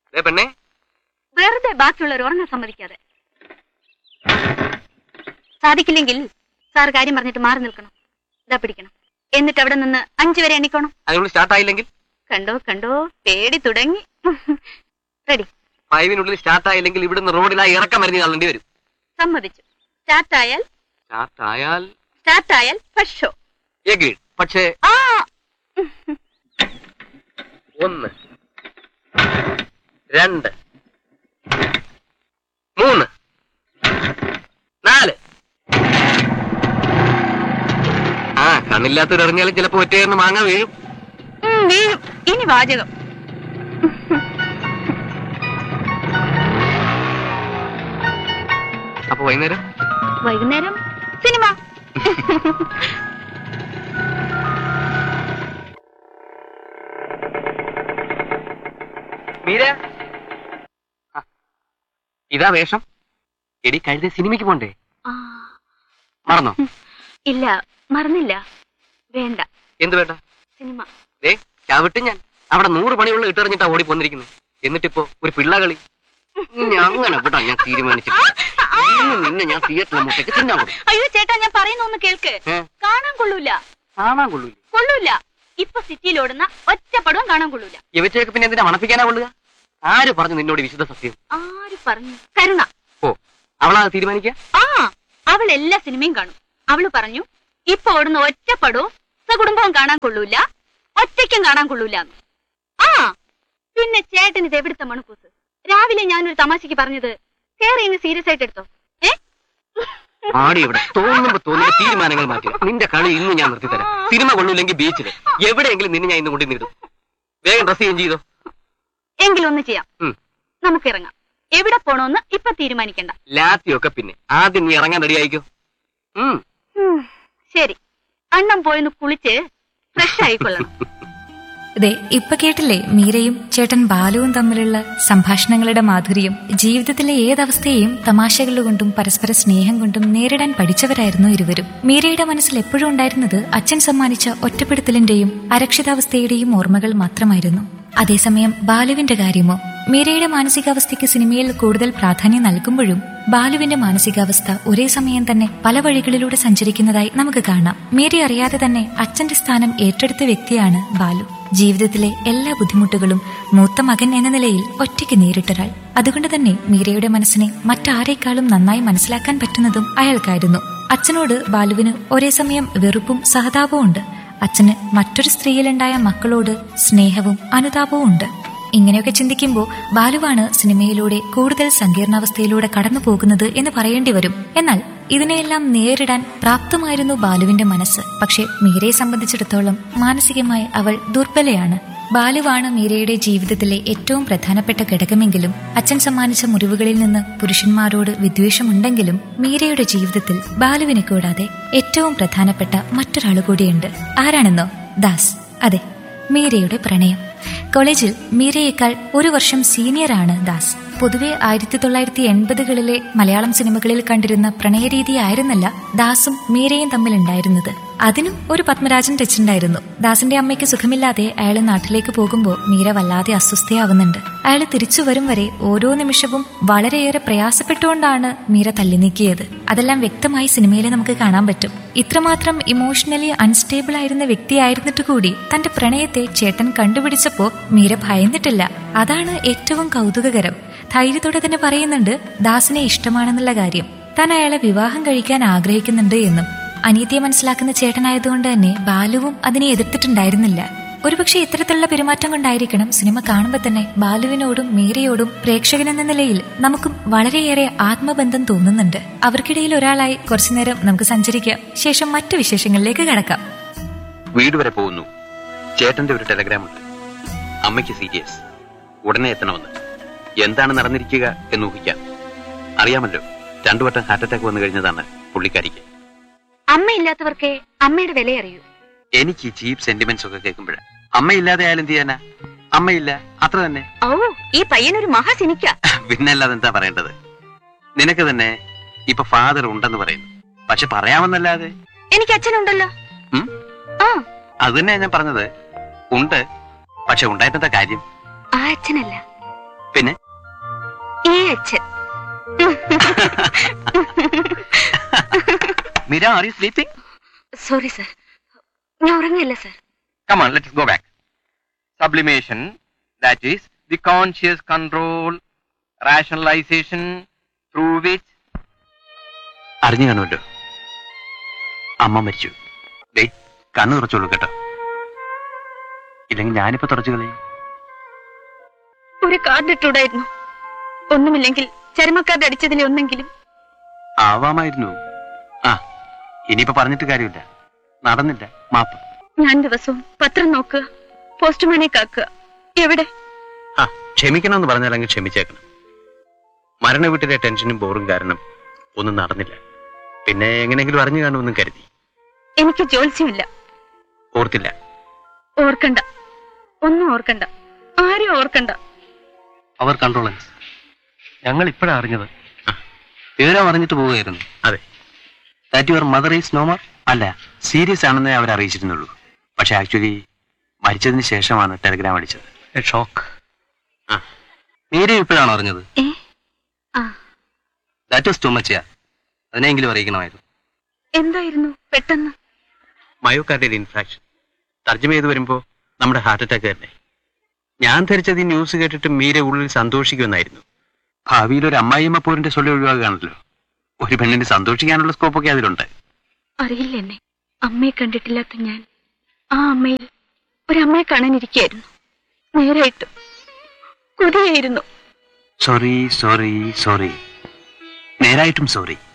പെണ്ണെ, വെറുതെ ബാക്കിയുള്ളവർ ഉറങ്ങാൻ സമ്മതിക്കാതെ. സാധിക്കില്ലെങ്കിൽ സാർ കാര്യം പറഞ്ഞിട്ട് മാറി നിൽക്കണം. ഇതാ പിടിക്കണം. എന്നിട്ട് അവിടെ നിന്ന് 5 വരെ എണ്ണിക്കണം. അതിനുള്ളിൽ സ്റ്റാർട്ട് ആയില്ലെങ്കിൽ? കണ്ടോ കണ്ടോ, പേടി തുടങ്ങി. റെഡി. 5-നുള്ളിൽ സ്റ്റാർട്ട് ആയില്ലെങ്കിൽ ഇവിടുന്ന് റോഡിലായി ഇറക്കം മരുന്ന് തള്ളേണ്ടി വരും. സമ്മതിച്ചു. സ്റ്റാർട്ട് ആയാൽ ഫസ്റ്റ് ഷോ. പക്ഷേ 1 2 3 4. കണ്ണില്ലാത്തവരിറങ്ങിയാലും ചിലപ്പോ ഒറ്റയെന്ന് മാങ്ങ വീഴും. വീഴും. ഇനി വാചകം. അപ്പൊ വൈകുന്നേരം സിനിമ. മീര, ഇതാ വേഷം. എടി കഴുത സിനിമയ്ക്ക് പോണ്ടേ? മറന്നോ? ഇല്ല, മറന്നില്ല. വേണ്ട. എന്ത് വേണ്ട? സിനിമ. ചവിട്ട് ഞാൻ അവിടെ 100 പണിയുള്ള ഇട്ടെറിഞ്ഞിട്ടാ ഓടി പോന്നിരിക്കുന്നത്. എന്നിട്ടിപ്പോ ഒരു പിള്ളകളി. അങ്ങനെ വിടാ ഞാൻ തീരുമാനിച്ചു. നിന്നെ ഞാൻ തിയേറ്ററിലെ മുട്ടേക്ക് തിന്നാൻ കൊടുക്കും. അയ്യോ ചേട്ടാ, ഞാൻ പറയുന്ന ഒന്ന് കേൾക്ക്. കാണാൻ കൊള്ളൂല. കൊള്ളൂല. ഇപ്പൊ സിറ്റിയിൽ ഓടുന്ന ഒറ്റ പടവും കാണാൻ കൊള്ളൂല. ഇവറ്റയൊക്കെ പിന്നെ എന്തിനാ മണപ്പിക്കാനാ കൊള്ളുക? ആര് പറഞ്ഞു നിന്നോട് വിശുദ്ധ സത്യം? ആര് പറഞ്ഞു? കരുണ. അവളാ തീരുമാനിക്ക? അവൾ എല്ലാ സിനിമയും കാണും. അവള് പറഞ്ഞു ഇപ്പൊ ഓടുന്ന ഒറ്റ പടവും സകുടുംബവും കാണാൻ കൊള്ളൂല, ഒറ്റയ്ക്കും കാണാൻ കൊള്ളൂല. പിന്നെ ചേട്ടൻ ഇത് എവിടുത്തെ മണക്കൂസ്? രാവിലെ ഞാനൊരു തമാശക്ക് പറഞ്ഞത് കേറി ഇന്ന് സീരിയസ് ആയിട്ട് എടുത്തോ? ആടി ഇവിടെ തോന്നുമ്പോ തീരുമാനങ്ങൾ മാറ്റി. നിന്റെ കളി ഇന്ന് ഞാൻ നിർത്തിത്തരാം. സിനിമ കൊള്ളൂല്ലെങ്കിൽ ബീച്ചില് എവിടെയെങ്കിലും നിന്നെ ഞാൻ ഇന്ന് കൊണ്ടുവന്നിടും. വേഗം ഡ്രസ് ചെയ്യും ചെയ്തോ. എങ്കിലൊന്ന് ചെയ്യാം, നമുക്കിറങ്ങാം. എവിടെ പോണോന്ന് ഇപ്പൊ തീരുമാനിക്കണ്ട. ലാത്തിയൊക്കെ പിന്നെ ആദ്യം നീ ഇറങ്ങാൻ റെഡി ആയിക്കോ. ശരി, അണ്ണം പോയിന്ന് കുളിച്ച് ഫ്രഷ് ആയിക്കൊള്ളണം. അതെ, ഇപ്പൊ കേട്ടില്ലേ മീരയും ചേട്ടൻ ബാലുവും തമ്മിലുള്ള സംഭാഷണങ്ങളുടെ മാധുര്യം. ജീവിതത്തിലെ ഏതവസ്ഥയെയും തമാശകളുകൊണ്ടും പരസ്പര സ്നേഹം കൊണ്ടും നേരിടാൻ പഠിച്ചവരായിരുന്നു ഇരുവരും. മീരയുടെ മനസ്സിൽ എപ്പോഴും ഉണ്ടായിരുന്നത് അച്ഛൻ സമ്മാനിച്ച ഒറ്റപ്പെടുത്തലിന്റെയും അരക്ഷിതാവസ്ഥയുടെയും ഓർമ്മകൾ മാത്രമായിരുന്നു. അതേസമയം ബാലുവിന്റെ കാര്യമോ? മീരയുടെ മാനസികാവസ്ഥയ്ക്ക് സിനിമയിൽ കൂടുതൽ പ്രാധാന്യം നൽകുമ്പോഴും ബാലുവിന്റെ മാനസികാവസ്ഥ ഒരേ സമയം തന്നെ പല വഴികളിലൂടെ സഞ്ചരിക്കുന്നതായി നമുക്ക് കാണാം. മീര അറിയാതെ തന്നെ അച്ഛന്റെ സ്ഥാനം ഏറ്റെടുത്ത വ്യക്തിയാണ് ബാലു. ജീവിതത്തിലെ എല്ലാ ബുദ്ധിമുട്ടുകളും മൂത്ത മകൻ എന്ന നിലയിൽ ഒറ്റയ്ക്ക് നേരിട്ടൊരാൾ. അതുകൊണ്ട് തന്നെ മീരയുടെ മനസ്സിനെ മറ്റാരേക്കാളും നന്നായി മനസ്സിലാക്കാൻ പറ്റുന്നതും അയാൾക്കായിരുന്നു. അച്ഛനോട് ബാലുവിന് ഒരേ സമയം വെറുപ്പും സഹതാപവും ഉണ്ട്. അച്ഛന് മറ്റൊരു സ്ത്രീയിലുണ്ടായ മക്കളോട് സ്നേഹവും അനുതാപവും ഉണ്ട്. ഇങ്ങനെയൊക്കെ ചിന്തിക്കുമ്പോൾ ബാലുവാണ് സിനിമയിലൂടെ കൂടുതൽ സങ്കീർണാവസ്ഥയിലൂടെ കടന്നു പോകുന്നത് എന്ന് പറയേണ്ടി വരും. എന്നാൽ ഇതിനെയെല്ലാം നേരിടാൻ പ്രാപ്തമായിരുന്നു ബാലുവിന്റെ മനസ്സ്. പക്ഷെ മീരയെ സംബന്ധിച്ചിടത്തോളം മാനസികമായി അവൾ ദുർബലയാണ്. ബാലുവാണ് മീരയുടെ ജീവിതത്തിലെ ഏറ്റവും പ്രധാനപ്പെട്ട ഘടകമെങ്കിലും അച്ഛൻ സമ്മാനിച്ച മുറിവുകളിൽ നിന്ന് പുരുഷന്മാരോട് വിദ്വേഷമുണ്ടെങ്കിലും മീരയുടെ ജീവിതത്തിൽ ബാലുവിനെ കൂടാതെ ഏറ്റവും പ്രധാനപ്പെട്ട മറ്റൊരാൾ കൂടിയുണ്ട്. ആരാണെന്നോ? ദാസ്. അതെ, മീരയുടെ പ്രണയം. കോളേജിൽ മീരയേക്കാൾ 1 വർഷം സീനിയറാണ് ദാസ്. പൊതുവെ 1980കളിലെ മലയാളം സിനിമകളിൽ കണ്ടിരുന്ന പ്രണയരീതി ആയിരുന്നല്ല ദാസും മീരയും തമ്മിലുണ്ടായിരുന്നത്. അതിനും ഒരു പത്മരാജൻ ടച്ചുണ്ടായിരുന്നു. ദാസിന്റെ അമ്മയ്ക്ക് സുഖമില്ലാതെ അയാൾ നാട്ടിലേക്ക് പോകുമ്പോൾ മീര വല്ലാതെ അസ്വസ്ഥയാവുന്നുണ്ട്. അയാൾ തിരിച്ചു വരും വരെ ഓരോ നിമിഷവും വളരെയേറെ പ്രയാസപ്പെട്ടുകൊണ്ടാണ് മീര തള്ളി നീക്കിയത്. അതെല്ലാം വ്യക്തമായി സിനിമയിൽ നമുക്ക് കാണാൻ പറ്റും. ഇത്രമാത്രം ഇമോഷണലി അൺസ്റ്റേബിൾ ആയിരുന്ന വ്യക്തിയായിരുന്നിട്ട് കൂടി തന്റെ പ്രണയത്തെ ചേട്ടൻ കണ്ടുപിടിച്ചപ്പോ മീര ഭയന്നിട്ടില്ല. അതാണ് ഏറ്റവും കൗതുകകരം. ധൈര്യത്തോടെ തന്നെ പറയുന്നുണ്ട് ദാസിനെ ഇഷ്ടമാണെന്നുള്ള കാര്യം. താൻ അയാളെ വിവാഹം കഴിക്കാൻ ആഗ്രഹിക്കുന്നുണ്ട് എന്നും. അനിയത്തിയെ മനസ്സിലാക്കുന്ന ചേട്ടനായതുകൊണ്ട് തന്നെ ബാലുവും അതിനെ എതിർത്തിട്ടുണ്ടായിരുന്നില്ല. ഒരുപക്ഷെ ഇത്തരത്തിലുള്ള പെരുമാറ്റം കൊണ്ടായിരിക്കണം സിനിമ കാണുമ്പോൾ തന്നെ ബാലുവിനോടും മീരയോടും പ്രേക്ഷകനെന്ന നിലയിൽ നമുക്കും വളരെയേറെ ആത്മബന്ധം തോന്നുന്നുണ്ട്. അവർക്കിടയിൽ ഒരാളായി കുറച്ചുനേരം നമുക്ക് സഞ്ചരിക്കാം. ശേഷം മറ്റു വിശേഷങ്ങളിലേക്ക് കടക്കാം. വീട് വരെ പോകുന്നു. ചേട്ടന്റെ ഒരു ടെലഗ്രാം ഉണ്ട്. അമ്മയ്ക്ക് സീരിയസ്, ഉടനെ എത്തണമെന്ന്. എന്താണ് നടന്നിരിക്കുക എന്ന് ഊഹിക്കാം. അറിയാമല്ലോ, 2 വട്ടം ഹാർട്ട് അറ്റാക്ക് വന്നു കഴിഞ്ഞതാണ് പുള്ളിക്കാരിക്ക്. അമ്മയില്ലാത്തവർക്ക് അമ്മയുടെ വില അറിയൂ. എനിക്ക് ഈ ചീപ്പ് സെന്റിമെന്റ്സ് ഒക്കെ കേൾക്കുമ്പോഴാണ്. അമ്മയില്ലാതെ ആയാലും ചെയ്യാനാ? അമ്മയില്ല, അത്ര തന്നെ. ഈ പയ്യനൊരു മഹാസിനിക്ക. പിന്നല്ലാതെ എന്താ പറയേണ്ടത്? നിനക്ക് തന്നെ ഇപ്പൊ ഫാദർ ഉണ്ടെന്ന് പറയുന്നു. പക്ഷെ പറയാമെന്നല്ലാതെ. എനിക്ക് അച്ഛനുണ്ടല്ലോ. അത് തന്നെ ഞാൻ പറഞ്ഞത്. ഉണ്ട്, പക്ഷെ ഉണ്ടായിട്ടെന്താ കാര്യം? ആ അച്ഛനല്ല, പിന്നെ ഈ അച്ഛൻ. Meera, are you sleeping? Sorry sir, ഞാൻ ഉറങ്ങില്ല sir. Come on, let's go back. Sublimation, that is the conscious control, rationalization through which. അറിഞ്ഞു കാണുമല്ലോ, അമ്മ മരിച്ചു. ഡേ, കണ്ണു തുറച്ചോളൂ കേട്ടോ, ഇല്ലെങ്കിൽ ഞാനിപ്പോ തുറച്ചു കളയും. ഒരു കാർഡ് ഇട്ടൂടായിരുന്നു? ഒന്നുമില്ലെങ്കിൽ ചരമക്കാർഡ് അടിച്ചതിലെ ഒന്നെങ്കിലും. ആവാമായിരുന്നു. ആ, ഇനിയിപ്പോ പറഞ്ഞിട്ട് കാര്യമില്ല, നടന്നില്ല, മാപ്പ്. ഞാൻ ദിവസവും പത്രം നോക്കുക, പോസ്റ്റ്മാനെ കാക്കുക. എവിടെ? ആ, ക്ഷമിക്കണമെന്ന് പറഞ്ഞാൽ അങ്ങ് ക്ഷമിച്ചേക്കണം. മരണ വീട്ടിലെ ടെൻഷനും ബോറും കാരണം ഒന്നും നടന്നില്ല. പിന്നെ എങ്ങനെയെങ്കിലും അറിഞ്ഞു കാണുമെന്നും കരുതി. എനിക്ക് ജോത്സ്യമില്ല. ഓർത്തില്ല? ഓർക്കണ്ട, ഒന്നും ഓർക്കണ്ട, ആരും ഓർക്കണ്ട. അവർ കൺട്രോളൻസ് ഞങ്ങൾ ഇപ്പോഴാണ് അറിഞ്ഞത്. വിവരം അറിഞ്ഞിട്ട് പോവുകയായിരുന്നു. അതെ. That your mother is no more? അല്ല, സീരിയസ് ആണെന്നേ അവർ അറിയിച്ചിരുന്നുള്ളൂ. പക്ഷെ ആക്ച്വലി മരിച്ചതിന് ശേഷമാണ് ടെലഗ്രാം അടിച്ചത്. ഷോക്ക്. ആ, മീരയും ഇപ്പോഴാണ് അറിഞ്ഞത്. ആ, ദാറ്റ് വാസ് ടു മച്ച്. അതിനെങ്കിലും അറിയിക്കണമായിരുന്നു. എന്തായിരുന്നു പെട്ടെന്ന്? Myocardial infarction. തർജ്ജമ ചെയ്ത് വരുമ്പോ നമ്മുടെ ഹാർട്ട് അറ്റാക്ക് തന്നെ. ഞാൻ ധരിച്ചത് ഈ ന്യൂസ് കേട്ടിട്ട് മീര ഉള്ളിൽ സന്തോഷിക്കുമെന്നായിരുന്നു. ഭാവിയിൽ ഒരു അമ്മായിയമ്മ പോരിന്റെ സ്വല്ലം ഒഴിവാക്കുകയാണല്ലോ. ഒരു പെണ്ണിന് സന്തോഷിക്കാനുള്ള സ്കോപ്പൊക്കെ അതിലുണ്ട്. അറിയില്ല എന്നെ. അമ്മയെ കണ്ടിട്ടില്ലാത്ത ഞാൻ ആ അമ്മയിൽ ഒരമ്മയെ കാണാനിരിക്കുകയായിരുന്നു. നേരായിട്ട് കൊതിയായിരുന്നു. Sorry sorry sorry, നേരായിട്ടും sorry.